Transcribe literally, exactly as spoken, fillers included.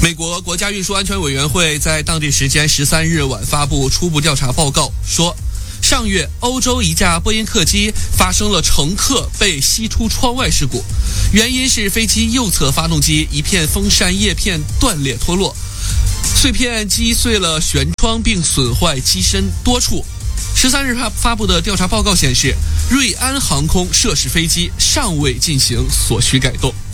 美国国家运输安全委员会在当地时间十三日晚发布初步调查报告，说上月欧洲一架波音客机发生了乘客被吸出窗外事故，原因是飞机右侧发动机一片风扇叶片断裂脱落，碎片击碎了舷窗并损坏机身多处。十三日发布的调查报告显示，瑞安航空涉事飞机尚未进行所需改动。